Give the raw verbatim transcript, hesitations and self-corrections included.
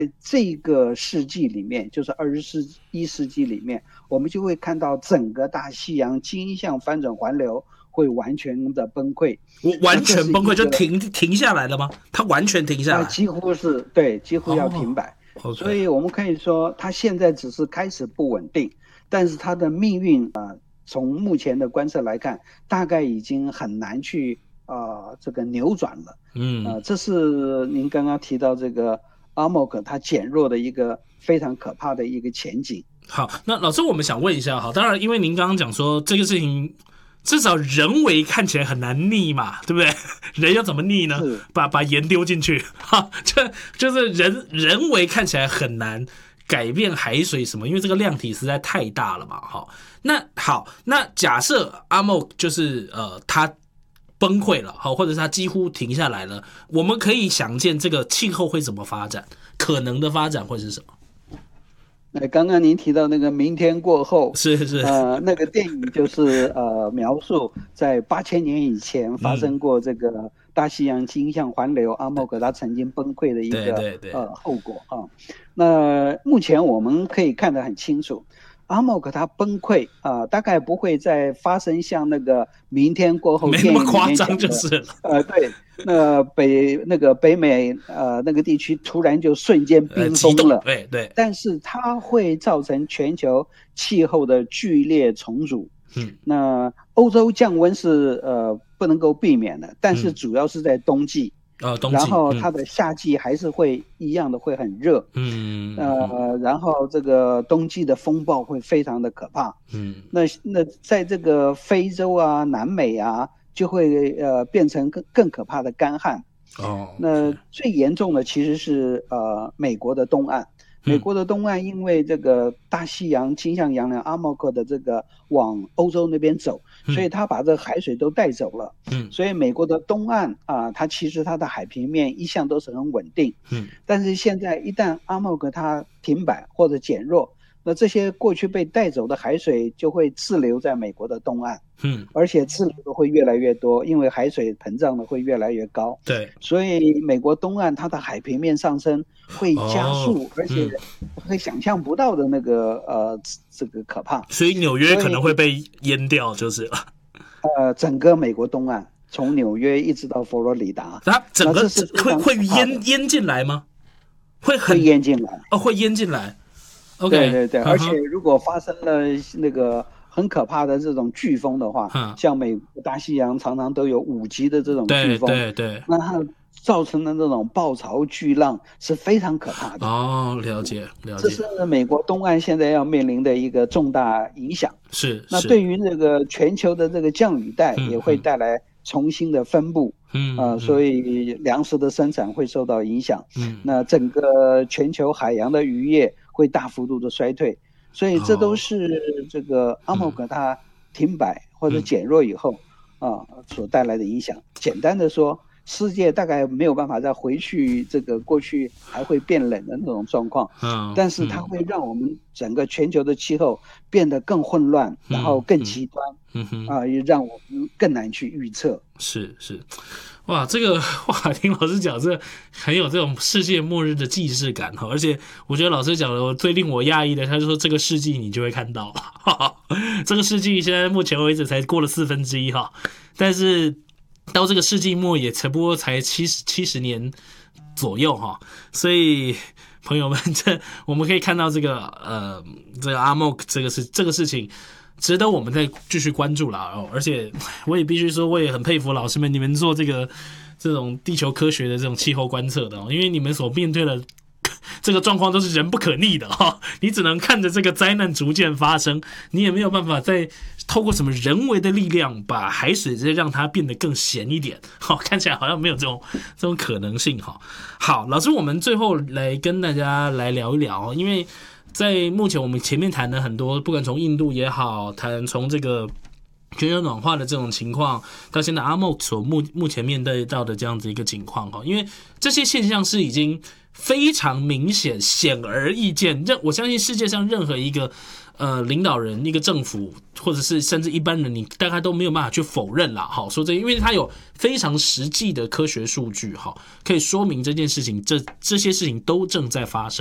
这个世纪里面，就是二十一世纪里面，我们就会看到整个大西洋金向翻转环流会完全的崩溃。 我完全崩溃就停停下来了吗？它完全停下来？ 啊、几乎是对，几乎要停摆。 哦 okay. 所以我们可以说，它现在只是开始不稳定，但是它的命运啊、呃，从目前的观测来看，大概已经很难去啊、呃、这个扭转了。 嗯， 啊、呃，这是您刚刚提到这个阿莫克它减弱的一个非常可怕的一个前景。 好，那老师，我们想问一下，好，当然，因为您刚刚讲说这个事情至少人为看起来很难逆嘛，对不对？人要怎么逆呢？把把盐丢进去，哈，这就是人人为看起来很难改变海水什么，因为这个量体实在太大了嘛，哈。那好，那假设阿莫就是呃他崩溃了，好，或者是他几乎停下来了，我们可以想见这个气候会怎么发展，可能的发展会是什么？ 那刚刚您提到那个明天过后， 是是， 呃，那个电影就是呃描述在八千年以前发生过这个大西洋金向环流，阿莫克它曾经崩溃的一个对对对呃后果啊。那目前我们可以看得很清楚，阿莫克它崩溃啊、呃，大概不会再发生像那个明天过后没那么夸张就是了。 呃，对。那北那个北美呃那个地区突然就瞬间冰封了， 呃、对对， 但是它会造成全球气候的剧烈重组。 嗯， 那欧洲降温是呃不能够避免的，但是主要是在冬季。 嗯、哦，冬季， 然后它的夏季还是会一样的会很热。 嗯， 呃，然后这个冬季的风暴会非常的可怕。 嗯， 那那在这个非洲啊、南美啊。就会呃变成更更可怕的干旱。 哦， 那最严重的其实是呃美国的东岸，美国的东岸因为这个大西洋金向洋流阿莫克的这个往欧洲那边走，所以它把这个海水都带走了。 嗯， 所以美国的东岸啊、呃，它其实它的海平面一向都是很稳定。 嗯，但是现在一旦阿莫克它停摆或者减弱，那这些过去被带走的海水就会滞留在美国的东岸。 嗯， 而且滞留的会越来越多，因为海水膨胀的会越来越高。 对， 所以美国东岸它的海平面上升会加速， 哦、 而且会想象不到的那个呃这个可怕。 所以纽约可能会被淹掉，就是了。 呃，整个美国东岸，从纽约一直到佛罗里达， 它整个会会淹淹进来吗？会很会淹进来哦，会淹进来。OK， 对对对，而且如果发生了那个。很可怕的这种飓风的话， 嗯、 像美国大西洋常常都有五级的这种飓风， 对对对， 那它造成的那种暴潮巨浪是非常可怕的。 哦，了解了解， 这是美国东岸现在要面临的一个重大影响。 是， 那对于这个全球的这个降雨带也会带来重新的分布， 嗯啊、呃，所以粮食的生产会受到影响。 嗯， 那整个全球海洋的渔业会大幅度的衰退。所以这都是这个阿莫克它停摆或者减弱以后、嗯、啊所带来的影响。简单的说，世界大概没有办法再回去这个过去还会变冷的那种状况， 嗯， 但是它会让我们整个全球的气候变得更混乱， 嗯、 然后更极端， 嗯哼啊，也让我们更难去预测。 是是。哇，这个哇，听老师讲，这很有这种世界末日的既视感哈。而且我觉得老师讲的最令我讶异的，他就说这个世纪你就会看到，哈哈，这个世纪现在目前为止才过了四分之一哈，但是到这个世纪末也才不过才七十七十年左右哈，所以朋友们，这我们可以看到这个呃，这个阿莫克这个是这个事情。值得我们再继续关注啦、哦，而且我也必须说，我也很佩服老师们，你们做这个这种地球科学的这种气候观测的、哦，因为你们所面对的这个状况都是人不可逆的哈、哦，你只能看着这个灾难逐渐发生，你也没有办法再透过什么人为的力量把海水再让它变得更咸一点，好、哦，看起来好像没有这种这种可能性哈、哦。好，老师，我们最后来跟大家来聊一聊，因为。在目前我们前面谈的很多，不管从印度也好，谈从这个全球暖化的这种情况，到现在阿莫所目目前面对到的这样子一个情况哈，因为这些现象是已经非常明显、显而易见，任我相信世界上任何一个呃领导人、一个政府，或者是甚至一般人，你大概都没有办法去否认啦。好，说这，因为它有非常实际的科学数据，好，可以说明这件事情，这这些事情都正在发生。